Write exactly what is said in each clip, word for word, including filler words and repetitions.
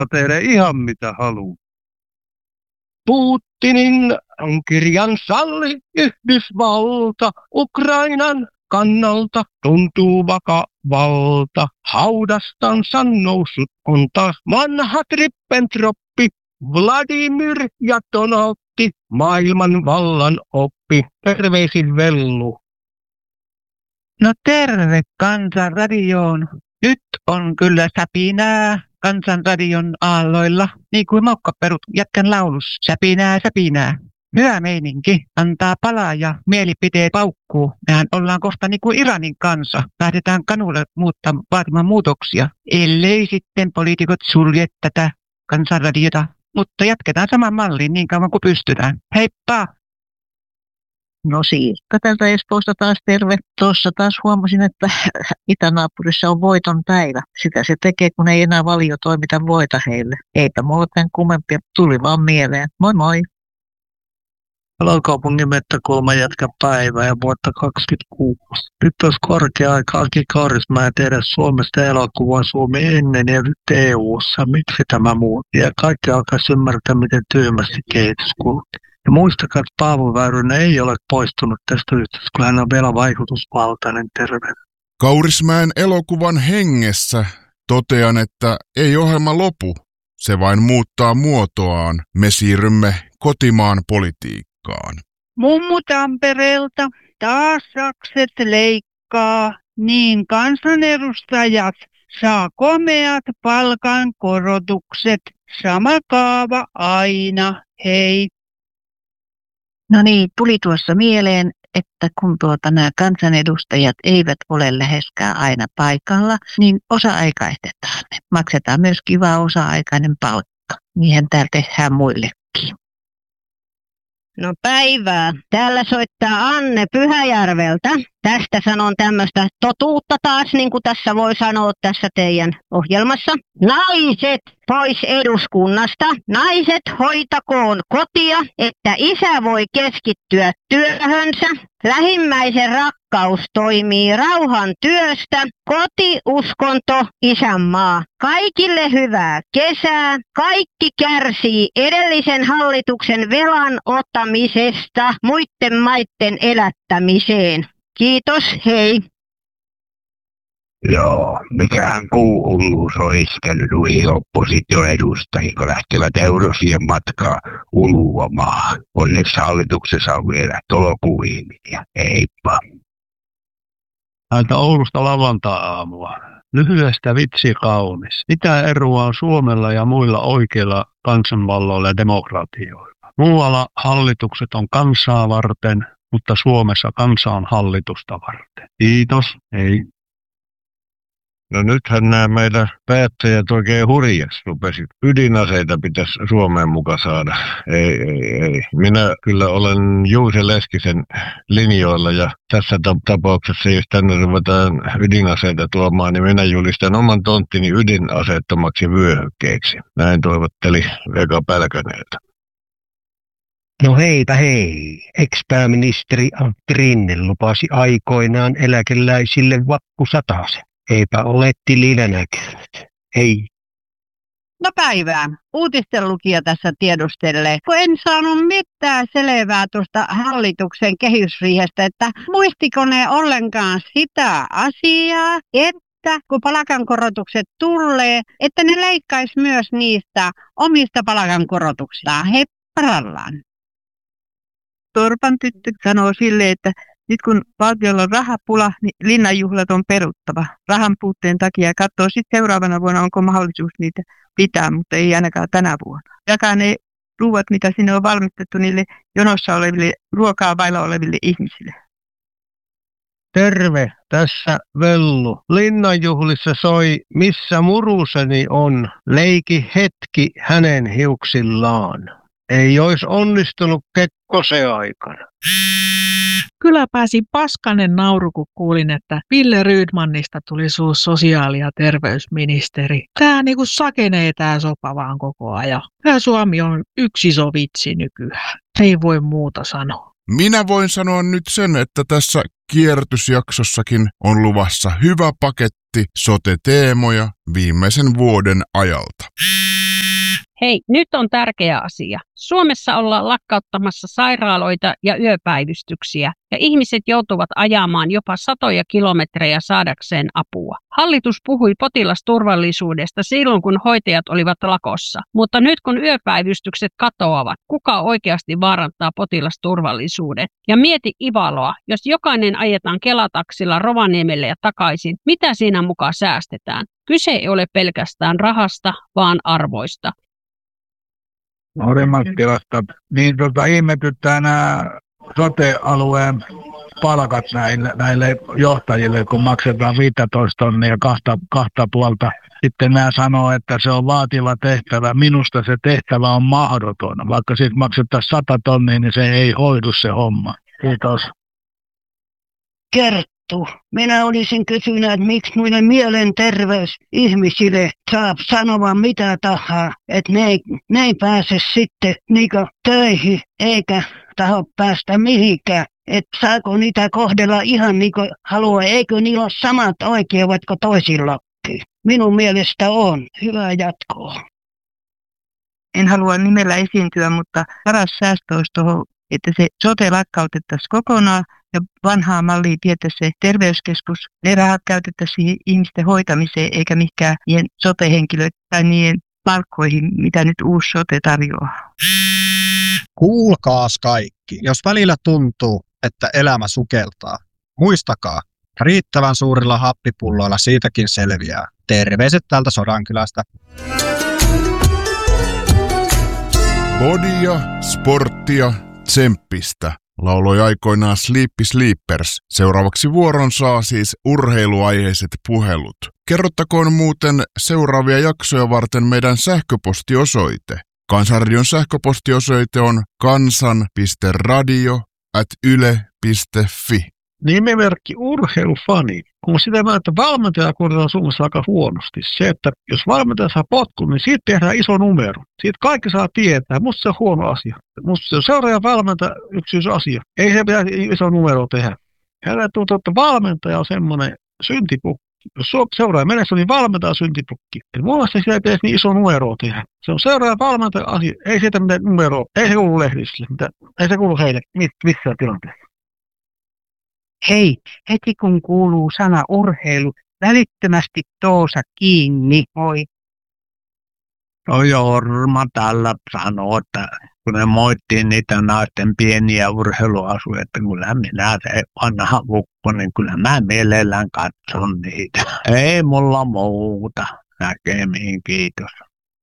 Maailmassa tehdä ihan mitä haluaa. Putinin kirjan salli Yhdysvalta Ukrainan kannalta tuntuu vakavalta. Haudastansa noussut on taas vanha Trippentroppi, Vladimir ja Donaldi, maailman vallan oppi. Terveisin Vellu. No terve Kansanradioon. Nyt on kyllä säpinää Kansanradion aalloilla, niin kuin Maukkaperut jätkän laulus. Säpinää, säpinää. Hyvä meininki. Antaa palaa ja mielipiteet paukkuu. Mehän ollaan kohta niin kuin Iranin kanssa. Lähdetään kanulle muuttaa, vaatimaan muutoksia. Ellei sitten poliitikot sulje tätä Kansanradiota. Mutta jatketaan saman malliin niin kauan kuin pystytään. Heippa! No Siikka tältä Espoosta taas terve. Tuossa taas huomasin, että itänaapurissa on voiton päivä. Sitä se tekee, kun ei enää valio toimita voita heille. Eipä muuten kummempia, tuli vaan mieleen. Moi moi! Palokaupungin Mettäkulma jätkä päivää ja vuotta kaksikymmentäkuusi. Nyt olisi korkea aika Aki Kaurismäen tehdä Suomesta elokuvaa Suomi ennen ja nyt E U:ssa. Miksi tämä muutti? Ja kaikki alkaisi ymmärtää, miten tyhmästi kehitys kulkee. Ja muistakaa, että Paavo Väyrynen ei ole poistunut tästä yhteydessä, kun hän on vielä vaikutusvaltainen terve. Kaurismäen elokuvan hengessä totean, että ei ohjelma lopu. Se vain muuttaa muotoaan. Me siirrymme kotimaan politiikkaan. Mummu Tampereelta taas sakset leikkaa, niin kansanedustajat saa komeat palkankorotukset. Sama kaava aina, hei. No niin, tuli tuossa mieleen, että kun tuota nämä kansanedustajat eivät ole läheskään aina paikalla, niin osa-aikaistetaan ne. Maksetaan myös kiva osa-aikainen palkka. Niinhän täällä tehdään muillekin. No päivää. Täällä soittaa Anne Pyhäjärveltä. Tästä sanon tämmöistä totuutta taas, niin kuin tässä voi sanoa tässä teidän ohjelmassa. Naiset pois eduskunnasta. Naiset hoitakoon kotia, että isä voi keskittyä työhönsä. Lähimmäisen rakkaus toimii rauhan työstä. Koti, uskonto, isänmaa. Kaikille hyvää kesää. Kaikki kärsii edellisen hallituksen velan ottamisesta muiden maiden elättämiseen. Kiitos, hei. Joo, mikähän puuhulluus on iskenyt nuihin oppositioedustajiin, kun lähtevät eurosien matkaa uluamaan. Onneksi hallituksessa on vielä tolokuviin ja heippa. Täältä Oulusta lavantai-aamua. Lyhyestä vitsi kaunis. Mitä eroa on Suomella ja muilla oikeilla kansanvalloilla ja demokratioilla? Muualla hallitukset on kansaa varten, mutta Suomessa kansa on hallitusta varten. Kiitos, hei. No nythän nämä meidän päättäjät oikein hurjaksi rupesivat. Ydinaseita pitäisi Suomeen mukaan saada. Ei, ei, ei. Minä kyllä olen Juuse Leskisen linjoilla ja tässä tapauksessa, jos tänne ruvetaan ydinaseita tuomaan, niin minä julistan oman tonttini ydinaseettomaksi vyöhykkeeksi. Näin toivotteli Vega Pälkäneltä. No heipä hei. Ex-pääministeri Antti Rinne lupasi aikoinaan eläkeläisille vappusatasen. Eipä ole tilillä näkynyt. Hei. No päivää. Uutisten lukija tässä tiedustelee. Kun en saanut mitään selvää tuosta hallituksen kehysriihestä, että muistiko ne ollenkaan sitä asiaa, että kun palkankorotukset tulee, että ne leikkaisi myös niistä omista palkankorotuksistaan. Hei, parallaan. Torpan tyttö sanoo silleen, että nyt kun valtiolla on rahapula, niin linnanjuhlat on peruttava rahan puutteen takia ja katsoo sitten seuraavana vuonna, onko mahdollisuus niitä pitää, mutta ei ainakaan tänä vuonna. Jakaa ne ruuat, mitä sinne on valmistettu niille jonossa oleville, ruokaa vailla oleville ihmisille. Terve, tässä Vellu. Linnanjuhlissa soi Missä muruseni on, leiki hetki hänen hiuksillaan. Ei olisi onnistunut Kekkosen aikana. Kyllä pääsi paskanen nauru, kun kuulin, että Ville Rydmanista tuli suus sosiaali- ja terveysministeri. Tää niinku sakenee tää sopa vaan koko ajan. Tää Suomi on yksi iso vitsi nykyään. Ei voi muuta sanoa. Minä voin sanoa nyt sen, että tässä kierrätysjaksossakin on luvassa hyvä paketti sote-teemoja viimeisen vuoden ajalta. Hei, nyt on tärkeä asia. Suomessa ollaan lakkauttamassa sairaaloita ja yöpäivystyksiä, ja ihmiset joutuvat ajamaan jopa satoja kilometrejä saadakseen apua. Hallitus puhui potilasturvallisuudesta silloin, kun hoitajat olivat lakossa, mutta nyt kun yöpäivystykset katoavat, kuka oikeasti vaarantaa potilasturvallisuuden? Ja mieti Ivaloa, jos jokainen ajetaan Kelataksilla Rovaniemelle ja takaisin, mitä siinä mukaan säästetään? Kyse ei ole pelkästään rahasta, vaan arvoista. Orimattilasta, niin tota, ihmetyttää nämä sote-alueen palkat näille, näille johtajille, kun maksetaan viisitoista tonnia kahta, kahta puolta. Sitten nämä sanoo, että se on vaativa tehtävä. Minusta se tehtävä on mahdoton. Vaikka siitä maksetaan sata tonnia, niin se ei hoidu se homma. Kiitos. Kerttu, minä olisin kysynyt, että miksi noille mielenterveysihmisille saa sanoa mitä tahansa, että ne ei, ne ei pääse sitten niinku töihin eikä taho päästä mihinkään. Että saako niitä kohdella ihan niin kuin haluaa, eikö niillä ole samat oikeudet kuin toisillakin. Minun mielestä on. Hyvää jatkoa. En halua nimellä esiintyä, mutta paras säästö olisi tuohon, että se sote lakkautettaisiin kokonaan ja vanhaa mallia vietäisiin se terveyskeskus. Ne rahat käytettäisiin ihmisten hoitamiseen eikä mihinkään niiden sote-henkilöiden tai niiden palkkoihin, mitä nyt uusi sote tarjoaa. Kuulkaas kaikki, jos välillä tuntuu, että elämä sukeltaa, muistakaa, riittävän suurilla happipulloilla siitäkin selviää. Terveiset täältä Sodankylästä. Bodia, sporttia, tsemppistä, lauloi aikoinaan Sleepy Sleepers. Seuraavaksi vuoron saa siis urheiluaiheiset puhelut. Kerrottakoon muuten seuraavia jaksoja varten meidän sähköpostiosoite. Kansanradion sähköpostiosoite on kansan piste radio at yle piste fi. Nimimerkki urheilufani. Kun sitä mieltä, että valmentaja kohdataan Suomessa aika huonosti. Se, että jos valmentaja saa potkun, niin siitä tehdään iso numero. Siitä kaikki saa tietää. Musta se on huono asia. Musta se on seuraaja valmentaja yksityisasia. Ei se pitäisi iso numero tehdä. Hänellä tuntuu, että valmentaja on semmoinen syntipukki. Jos seuraaja menessä, niin valmentaja syntipukki. Eli mun mielestä sitä ei pitäisi niin iso numero tehdä. Se on seuraaja valmentaja asia. Ei siitä mitään numeroa. Ei se kuulu lehdisille. Ei se kuulu heille missään tilanteessa. Hei, heti kun kuuluu sana urheilu, välittömästi Toosa kiinni, moi. No Jorma tällä sanoo, että kun ne moittiin niitä naisten pieniä urheiluasuja, että kyllä minä se vanha vukko, niin kyllä mä mielellään katson niitä. Ei mulla muuta. Näkemiin, kiitos.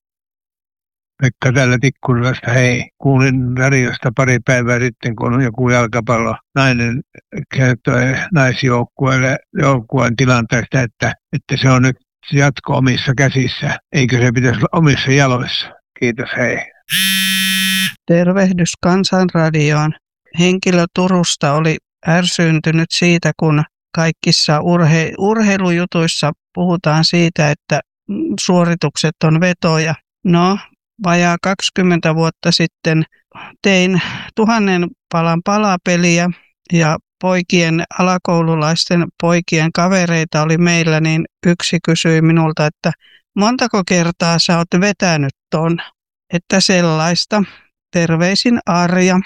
Pekka täällä Tikkurilasta, hei. Kuulin radiosta pari päivää sitten, kun joku jalkapallo nainen kertoi naisjoukkueelle joukkueen tilanteesta, että, että se on nyt jatko omissa käsissä. Eikö se pitäisi olla omissa jaloissa? Kiitos, hei. Tervehdys Kansanradioon. Henkilö Turusta oli ärsyyntynyt siitä, kun kaikissa urhe- urheilujutuissa puhutaan siitä, että suoritukset on vetoja. No, vajaa kaksikymmentä vuotta sitten tein tuhannen palan palapeliä ja poikien, alakoululaisten poikien kavereita oli meillä, niin yksi kysyi minulta, että montako kertaa sä oot vetänyt ton, että sellaista. Terveisin Arja.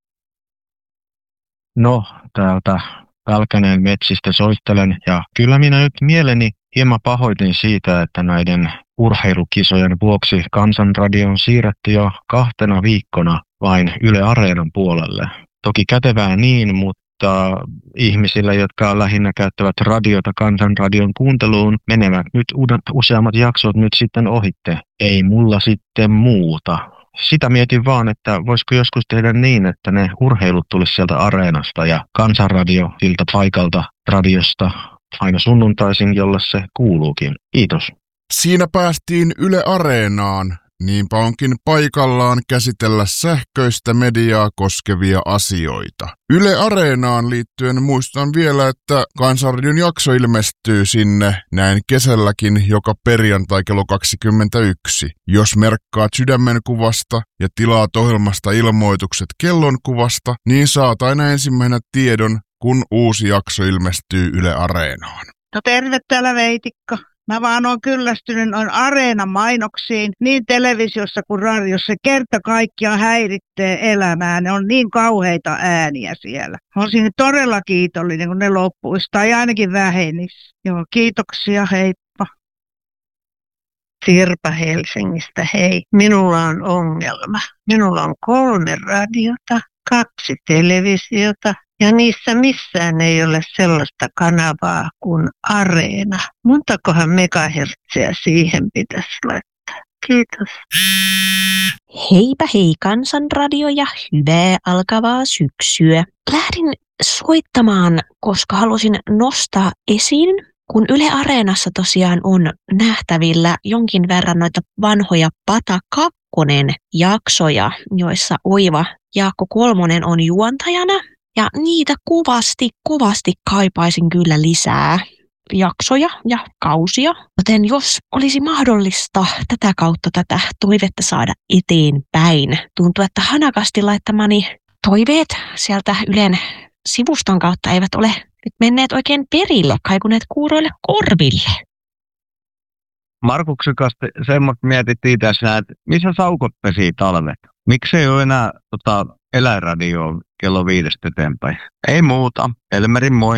No, täältä Pälkäneen metsistä soittelen ja kyllä minä nyt mieleni hieman pahoitin siitä, että näiden urheilukisojen vuoksi Kansanradio on siirretty jo kahtena viikkona vain Yle Areenan puolelle. Toki kätevää niin, mutta ihmisillä, jotka lähinnä käyttävät radiota Kansanradion kuunteluun, menevät nyt uudet, useammat jaksot nyt sitten ohitte. Ei mulla sitten muuta. Sitä mietin vaan, että voisiko joskus tehdä niin, että ne urheilut tulisi sieltä Areenasta ja Kansanradio siltä paikalta radiosta aina sunnuntaisin, jolle se kuuluukin. Kiitos. Siinä päästiin Yle Areenaan. Niinpä onkin paikallaan käsitellä sähköistä mediaa koskevia asioita. Yle Areenaan liittyen muistan vielä, että Kansanradion jakso ilmestyy sinne näin kesälläkin joka perjantai kello kaksikymmentäyksi. Jos merkkaat sydämenkuvasta ja tilaat ohjelmasta ilmoitukset kellonkuvasta, niin saat aina ensimmäisenä tiedon, kun uusi jakso ilmestyy Yle Areenaan. No terve täällä Veitikka. Mä vaan oon kyllästynyt on Areenan mainoksiin, niin televisiossa kuin radiossa. Se kerta kaikkiaan häiritsee elämää. Ne on niin kauheita ääniä siellä. Olisin todella kiitollinen, kun ne loppuisi tai ainakin vähenisi. Joo, kiitoksia, heippa. Sirpa Helsingistä, hei. Minulla on ongelma. Minulla on kolme radiota, kaksi televisiota ja niissä missään ei ole sellaista kanavaa kuin Areena. Montakohan megahertsiä siihen pitäisi laittaa? Kiitos. Heipä hei Kansanradio ja hyvää alkavaa syksyä. Lähdin soittamaan, koska halusin nostaa esiin, kun Yle Areenassa tosiaan on nähtävillä jonkin verran noita vanhoja Pata kakkonen jaksoja, joissa Oiva Jaakko Kolmonen on juontajana. Ja niitä kovasti, kovasti kaipaisin kyllä lisää jaksoja ja kausia. Joten jos olisi mahdollista tätä kautta tätä toivetta saada eteenpäin. Tuntuu, että hanakasti laittamani toiveet sieltä Ylen sivuston kautta eivät ole nyt menneet oikein perille, kaikuneet kuuroille korville. Markuksen kanssa semmoista mietittiin tässä, että missä saukot pesii talvet? Miksi ei ole enää tota, eläinradioa kello viidestä eteenpäin? Ei muuta. Elmerin moi.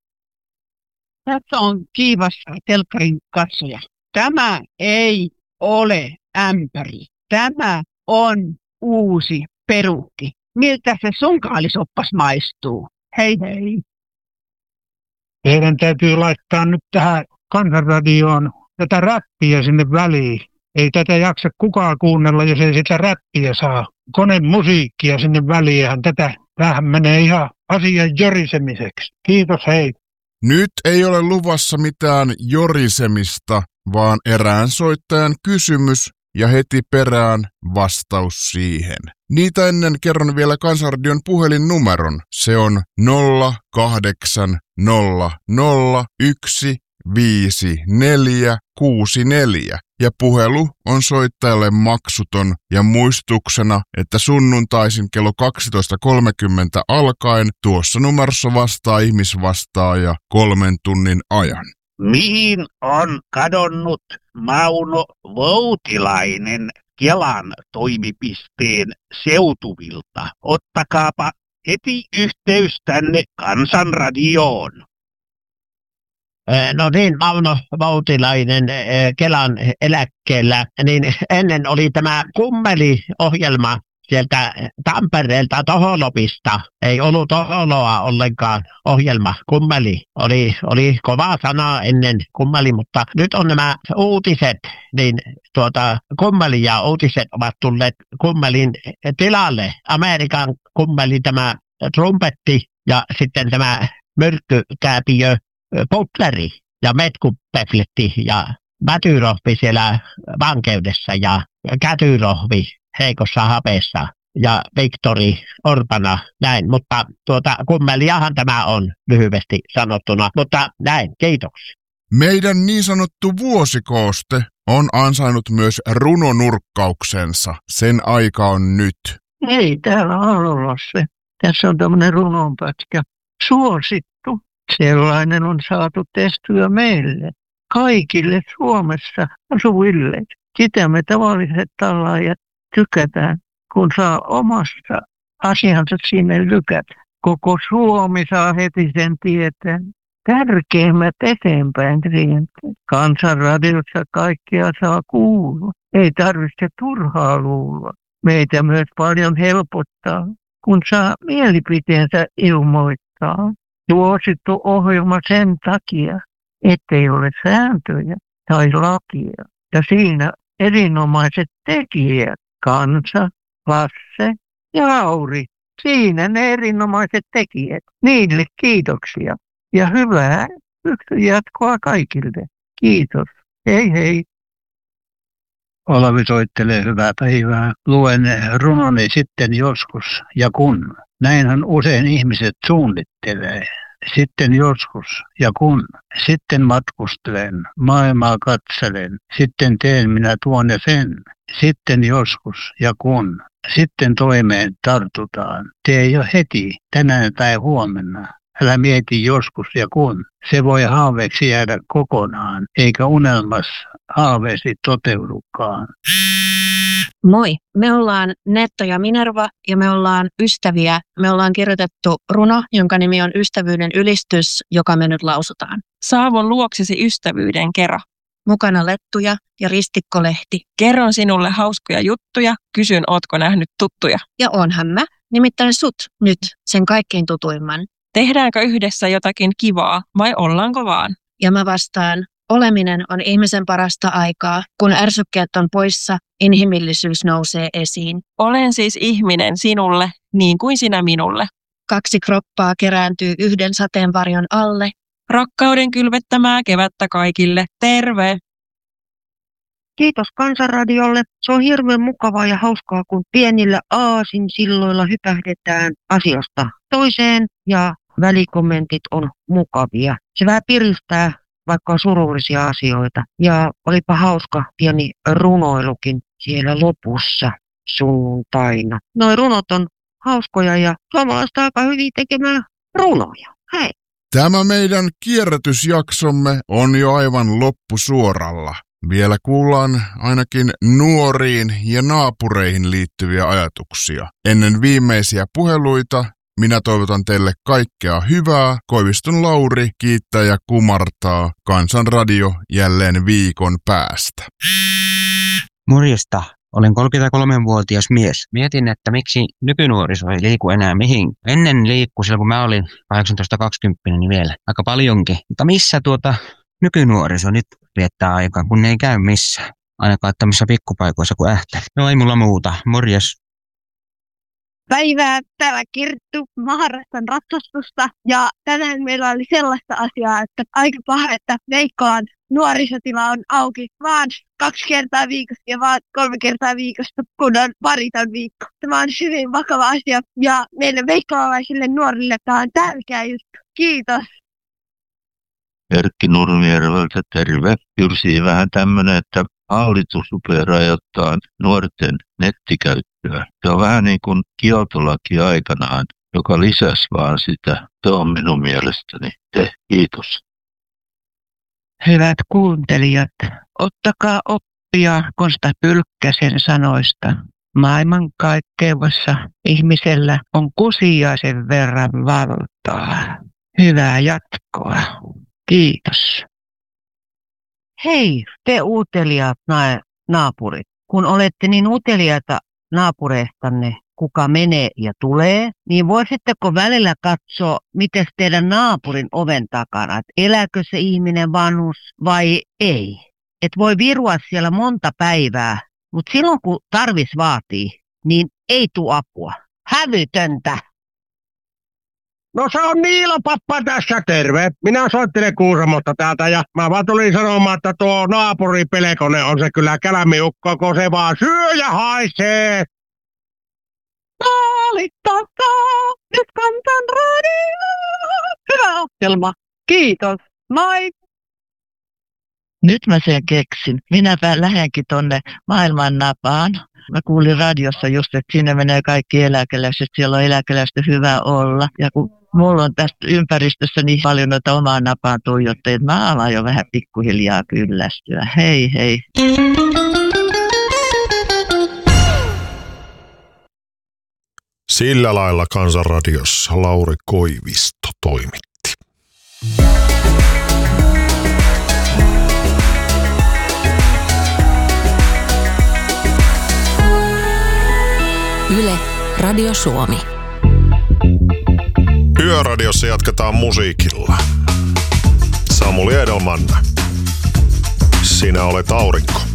Tässä on kiivas telkkarin katsoja. Tämä ei ole ämpäri. Tämä on uusi perukki. Miltä se sun kaalisoppas maistuu? Hei hei. Teidän täytyy laittaa nyt tähän Kansanradioon tätä räppiä sinne väliin. Ei tätä jaksa kukaan kuunnella, jos ei sitä räppiä saa. Konemusiikkia sinne väliin. Tätä, tämähän menee ihan asian jorisemiseksi. Kiitos, hei. Nyt ei ole luvassa mitään jorisemista, vaan erään soittajan kysymys ja heti perään vastaus siihen. Niitä ennen kerron vielä Kansanradion puhelinnumeron. Se on nolla kahdeksan nolla nolla yksi viisi neljä kuusi neljä ja puhelu on soittajalle maksuton ja muistutuksena, että sunnuntaisin kello kaksitoista kolmekymmentä alkaen tuossa numerossa vastaa ihmisvastaaja kolmen tunnin ajan. Mihin on kadonnut Mauno Voutilainen Kelan toimipisteen seutuvilta? Ottakaapa heti yhteys tänne Kansanradioon. No niin, Mauno Voutilainen Kelan eläkkeellä, niin ennen oli tämä kummeli-ohjelma sieltä Tampereelta Toholopista. Ei ollut Toholoa ollenkaan ohjelma, kummeli. Oli, oli kova sana ennen kummeli, mutta nyt on nämä uutiset, niin tuota kummeli ja uutiset ovat tulleet kummelin tilalle. Amerikan kummeli, tämä trumpetti ja sitten tämä myrkkykääpiö Butleri ja Metkupefletti ja Mätyrohvi siellä vankeudessa ja Kätyrohvi heikossa hapeessa ja Viktori Orbana, näin. Mutta tuota, kummeliahan tämä on lyhyesti sanottuna, mutta näin, kiitoksia. Meidän niin sanottu vuosikooste on ansainnut myös runonurkkauksensa. Sen aika on nyt. Ei täällä olla se. Tässä on tämmöinen runonpätkä. Suosittu. Sellainen on saatu tehtyä meille, kaikille Suomessa asuville. Sitä me tavalliset tallaajat tykätään, kun saa omasta asiansa sinne lykätä. Koko Suomi saa heti sen tietää. Tärkeimmät eteenpäin rienteet. Kansanradiossa kaikkea saa kuulla. Ei tarvitse turhaa luulla. Meitä myös paljon helpottaa, kun saa mielipiteensä ilmoittaa. Suosittu ohjelma sen takia, ettei ole sääntöjä tai lakia. Ja siinä erinomaiset tekijät, Kansa, Lasse ja Lauri. Siinä ne erinomaiset tekijät. Niille kiitoksia. Ja hyvää jatkoa kaikille. Kiitos. Hei hei. Olavi soittelee hyvää päivää. Luen runoni sitten joskus ja kun. Näinhän usein ihmiset suunnittelee. Sitten joskus ja kun. Sitten matkustelen, maailmaa katselen. Sitten teen minä tuon ja sen. Sitten joskus ja kun. Sitten toimeen tartutaan. Tee jo heti, tänään tai huomenna. Älä mieti joskus ja kun. Se voi haaveeksi jäädä kokonaan, eikä unelmassa haaveesi toteudukaan. Moi, me ollaan Netto ja Minerva ja me ollaan ystäviä. Me ollaan kirjoitettu runo, jonka nimi on Ystävyyden ylistys, joka me nyt lausutaan. Saavun luoksesi ystävyyden kera. Mukana lettuja ja ristikkolehti. Kerron sinulle hauskoja juttuja, kysyn ootko nähnyt tuttuja. Ja onhan mä, nimittäin sut nyt, sen kaikkein tutuimman. Tehdäänkö yhdessä jotakin kivaa vai ollaanko vaan? Ja mä vastaan, oleminen on ihmisen parasta aikaa. Kun ärsykkeet on poissa, inhimillisyys nousee esiin. Olen siis ihminen sinulle, niin kuin sinä minulle. Kaksi kroppaa kerääntyy yhden sateenvarjon alle. Rakkauden kylvettämää kevättä kaikille. Terve! Kiitos Kansanradiolle. Se on hirveän mukavaa ja hauskaa, kun pienillä aasinsilloilla hypähdetään asiasta toiseen ja välikommentit on mukavia. Se vähän piristää, vaikka on surullisia asioita. Ja olipa hauska pieni runoilukin siellä lopussa sunnuntaina. Noi runot on hauskoja ja suomalaista aika hyvin tekemään runoja. Hei! Tämä meidän kierrätysjaksomme on jo aivan loppusuoralla. Vielä kuullaan ainakin nuoriin ja naapureihin liittyviä ajatuksia. Ennen viimeisiä puheluita minä toivotan teille kaikkea hyvää. Koiviston Lauri kiittää ja kumartaa. Kansanradio jälleen viikon päästä. Morjesta. Olen kolmekymmentäkolmevuotias mies. Mietin, että miksi nykynuoriso ei liiku enää mihin. Ennen liikkui silloin, kun mä olin kahdeksantoista kaksikymmentä, niin vielä aika paljonkin. Mutta missä tuota nykynuoriso nyt viettää aikaa, kun ne ei käy missään. Ainakaan tämmöisissä pikkupaikoissa kuin Ähtä. No ei mulla muuta. Morjes. Päivää, täällä Kirttu. Mä harrastan ratsastusta ja tänään meillä oli sellaista asiaa, että aika paha, että veikkaan nuorisotila on auki vaan kaksi kertaa viikossa ja vaan kolme kertaa viikossa, kun on pariton viikko. Tämä on hyvin vakava asia ja meille veikkalaisille nuorille tämä on tärkeä juttu. Kiitos. Erkki Nurmijärveltä, terve. Jyrsii vähän tämmöinen, että hallitus rupeaa rajoittaa nuorten nettikäyttöä. Se on vähän niin kuin kieltolaki aikanaan, joka lisäsi vaan sitä. Se on minun mielestäni te. Kiitos. Hyvät kuuntelijat, ottakaa oppia Konsta Pylkkäsen sanoista. Maailmankaikkeudessa ihmisellä on kusiaisen verran valtaa. Hyvää jatkoa. Kiitos. Hei, te uteliaat na- naapurit. Kun olette niin uteliaita naapureistanne, kuka menee ja tulee, niin voisitteko välillä katsoa, miten teidän naapurin oven takana, että elääkö se ihminen vanhus vai ei. Et voi virua siellä monta päivää, mutta silloin kun tarvis vaatii, niin ei tule apua. Hävytöntä. No se on Niilo Pappa tässä, terve. Minä soittelen Kuusamosta täältä ja mä vaan tulin sanomaan, että tuo naapuri Pelkonen on se kyllä kälämiukko, kun se vaan syö ja haisee. Naalittakaa nyt Kansanradio. Hyvä ohjelma. Kiitos. Moi. Nyt mä sen keksin. Minäpä lähdenkin tonne maailman napaan. Mä kuulin radiossa just, että sinne menee kaikki eläkeläiset. Siellä on eläkeläistä hyvä olla. Ja kun mulla on tästä ympäristössä niin paljon noita omaan napaan tuijotteja, että mä alan jo vähän pikkuhiljaa kyllästyä. Hei hei. Sillä lailla Kansanradiossa Lauri Koivisto toimitti. Yle, Radio Suomi. Yöradiossa jatketaan musiikilla. Samuli Edelman. Sinä olet aurinko.